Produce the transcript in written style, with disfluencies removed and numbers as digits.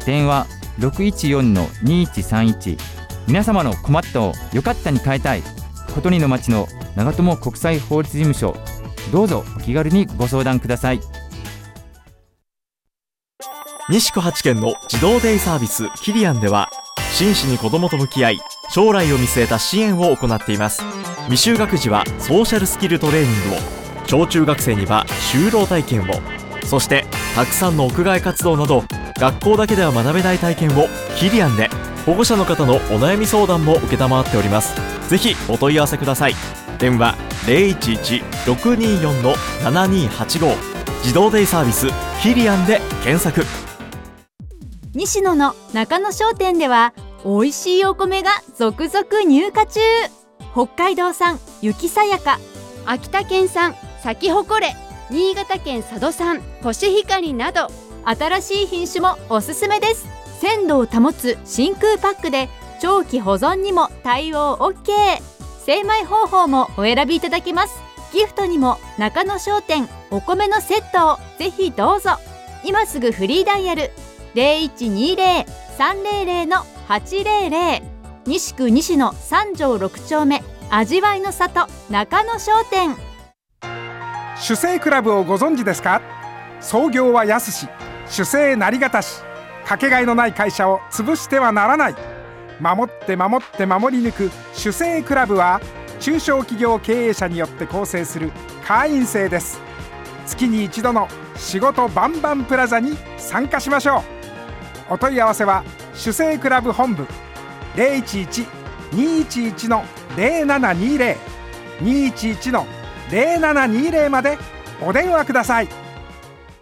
電話 614-2131。 皆様の困ったをよかったに変えたいことにの町の長友国際法律事務所、どうぞお気軽にご相談ください。 西区8県の児童デイサービスキリアンでは、真摯に子どもと向き合い将来を見据えた支援を行っています。未就学児はソーシャルスキルトレーニングを、小中学生には就労体験を、そしてたくさんの屋外活動など学校だけでは学べない体験をキリアンで。保護者の方のお悩み相談も承っております。ぜひお問い合わせください。電話 011-624-7285。 児童デイサービスキリアンで検索。 西野の中野商店では美味しいお米が続々入荷中。北海道産雪さやか、秋田県産咲き誇れ、新潟県佐渡産コシヒカリなど新しい品種もおすすめです。鮮度を保つ真空パックで長期保存にも対応 OK。 精米方法もお選びいただけます。ギフトにも中野商店お米のセットをぜひどうぞ。今すぐフリーダイヤル 0120-300-800。 西区西野3条6丁目、味わいの里中野商店。 酒政クラブをご存知ですか？創業は安し、酒政成方市。かけがえのない会社を潰してはならない。守って守って守り抜く酒政クラブは、中小企業経営者によって構成する会員制です。月に一度の仕事バンバンプラザに参加しましょう。お問い合わせは酒政クラブ本部 011-211-0720 211-0720 までお電話ください。